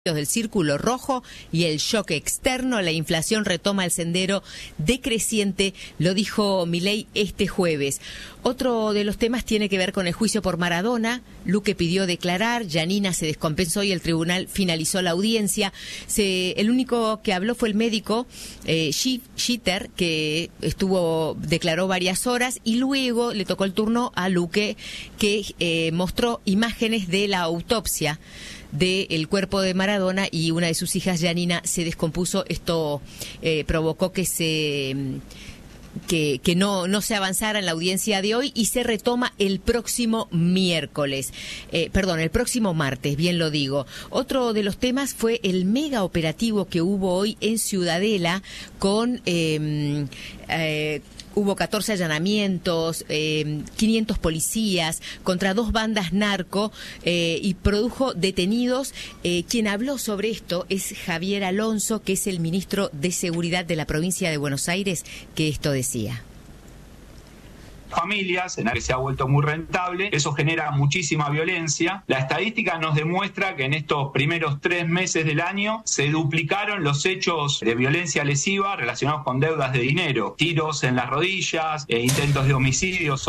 del círculo rojo y el shock externo, la inflación retoma el sendero decreciente, lo dijo Milei este jueves. Otro de los temas tiene que ver con el juicio por Maradona. Luque pidió declarar, Giannina se descompensó y el tribunal finalizó la audiencia. El único que habló fue el médico Schitter, que declaró varias horas, y luego le tocó el turno a Luque, que mostró imágenes de la autopsia del cuerpo de Maradona, y una de sus hijas, Giannina, se descompuso. Esto provocó que no se avanzara en la audiencia de hoy, y se retoma el próximo el próximo martes, bien lo digo. Otro de los temas fue el mega operativo que hubo hoy en Ciudadela con hubo 14 allanamientos, 500 policías contra 2 bandas narco, y produjo detenidos. Quien habló sobre esto es Javier Alonso, que es el ministro de Seguridad de la provincia de Buenos Aires, que esto decía. Familias, en la que se ha vuelto muy rentable, eso genera muchísima violencia. La estadística nos demuestra que en estos primeros 3 meses del año se duplicaron los hechos de violencia lesiva relacionados con deudas de dinero, tiros en las rodillas, intentos de homicidios,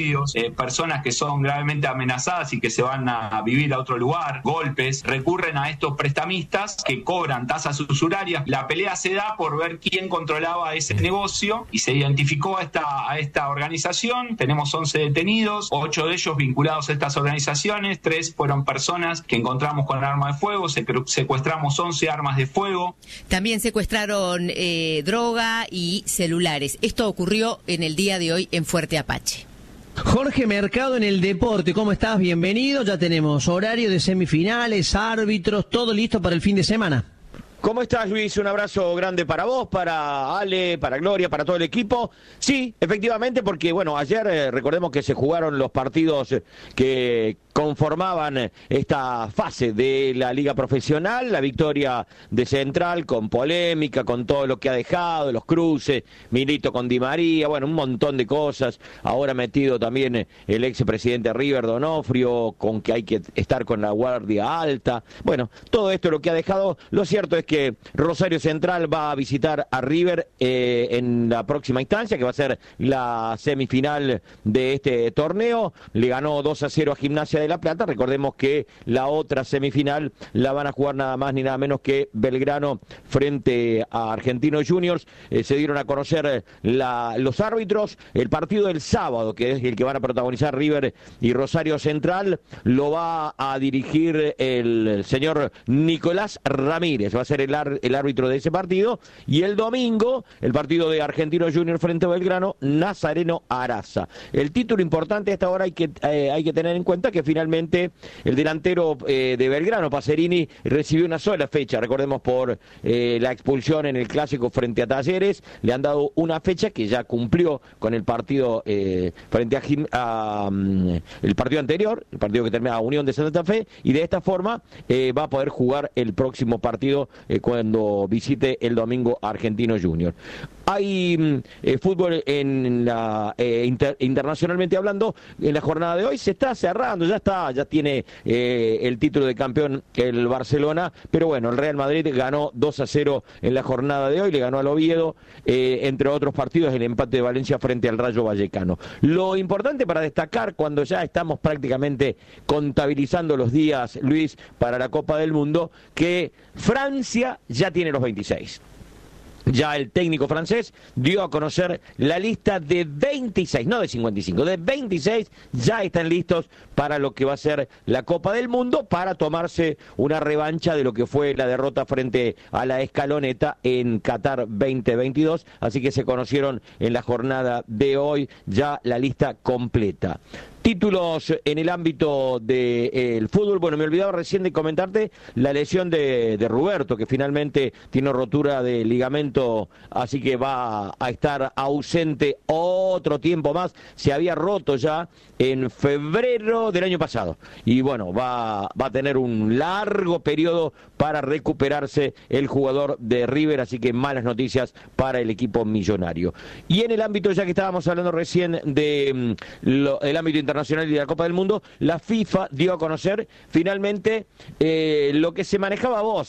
personas que son gravemente amenazadas y que se van a vivir a otro lugar, golpes. Recurren a estos prestamistas que cobran tasas usurarias. La pelea se da por ver quién controlaba ese negocio, y se identificó a esta organización. Tenemos 11 detenidos, 8 de ellos vinculados a estas organizaciones, 3 fueron personas que encontramos con arma de fuego, secuestramos 11 armas de fuego. También secuestraron droga y celulares. Esto ocurrió en el día de hoy en Fuerte Apache. Jorge Mercado en el deporte, ¿cómo estás? Bienvenido, ya tenemos horario de semifinales, árbitros, todo listo para el fin de semana. ¿Cómo estás, Luis? Un abrazo grande para vos, para Ale, para Gloria, para todo el equipo. Sí, efectivamente, porque bueno, ayer recordemos que se jugaron los partidos que conformaban esta fase de la Liga Profesional, la victoria de Central con polémica, con todo lo que ha dejado, los cruces, Milito con Di María, bueno, un montón de cosas. Ahora metido también el expresidente River, Donofrio, con que hay que estar con la guardia alta. Bueno, todo esto lo que ha dejado. Lo cierto es que Rosario Central va a visitar a River en la próxima instancia, que va a ser la semifinal de este torneo. Le ganó 2-0 a Gimnasia de La Plata. Recordemos que la otra semifinal la van a jugar nada más ni nada menos que Belgrano frente a Argentinos Juniors. Se dieron a conocer los árbitros. El partido del sábado, que es el que van a protagonizar River y Rosario Central, lo va a dirigir el señor Nicolás Ramírez. Va a ser el árbitro de ese partido. Y el domingo, el partido de Argentinos Juniors frente a Belgrano, Nazareno Araza. El título importante a esta hora hay que tener en cuenta que finalmente el delantero de Belgrano, Pacerini, recibió una sola fecha. Recordemos por la expulsión en el clásico frente a Talleres. Le han dado una fecha que ya cumplió con el partido frente a el partido anterior, el partido que termina a Unión de Santa Fe, y de esta forma va a poder jugar el próximo partido cuando visite el domingo a Argentinos Juniors. Hay fútbol internacionalmente hablando. En la jornada de hoy se está cerrando, ya tiene el título de campeón el Barcelona, pero bueno, el Real Madrid ganó 2-0 en la jornada de hoy, le ganó al Oviedo, entre otros partidos el empate de Valencia frente al Rayo Vallecano. Lo importante para destacar, cuando ya estamos prácticamente contabilizando los días, Luis, para la Copa del Mundo, que Francia ya tiene los 26. Ya el técnico francés dio a conocer la lista de 26, no de 55, de 26 ya están listos para lo que va a ser la Copa del Mundo, para tomarse una revancha de lo que fue la derrota frente a la Escaloneta en Qatar 2022, así que se conocieron en la jornada de hoy ya la lista completa. Títulos en el ámbito del fútbol. Bueno, me olvidaba recién de comentarte la lesión de Roberto, que finalmente tiene rotura de ligamento, así que va a estar ausente otro tiempo más. Se había roto ya en febrero del año pasado. Y bueno, va a tener un largo periodo para recuperarse el jugador de River, así que malas noticias para el equipo millonario. Y en el ámbito, ya que estábamos hablando recién de el ámbito internacional y de la Copa del Mundo, la FIFA dio a conocer finalmente lo que se manejaba